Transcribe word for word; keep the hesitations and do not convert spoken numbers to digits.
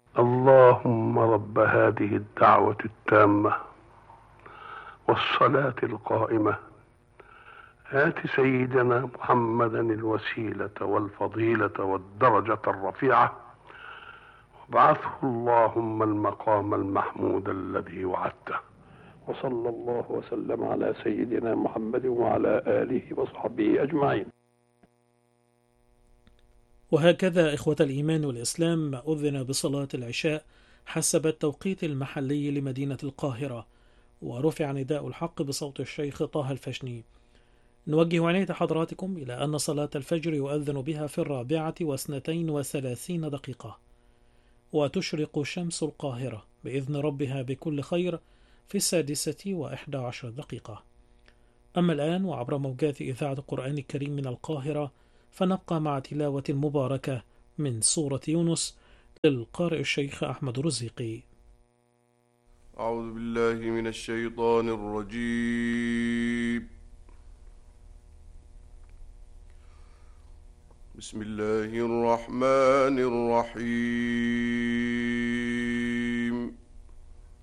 اللهم رب هذه الدعوة التامة والصلاة القائمة آت سيدنا محمدا الوسيلة والفضيلة والدرجة الرفيعة وابعثه اللهم المقام المحمود الذي وعدته. وصلى الله وسلم على سيدنا محمد وعلى آله وصحبه أجمعين. وهكذا إخوة الإيمان والإسلام أذن بصلاة العشاء حسب التوقيت المحلي لمدينة القاهرة، ورفع نداء الحق بصوت الشيخ طه الفشني. نوجه عناية حضراتكم إلى أن صلاة الفجر يؤذن بها في الرابعة واثنتين وثلاثين دقيقة، وتشرق شمس القاهرة بإذن ربها بكل خير في السادسة وإحدى عشر دقيقة. أما الآن وعبر موجات إذاعة القرآن الكريم من القاهرة، فنبقى مع تلاوة مباركة من سورة يونس للقارئ الشيخ أحمد رزيقي. أعوذ بالله من الشيطان الرجيم. بسم الله الرحمن الرحيم.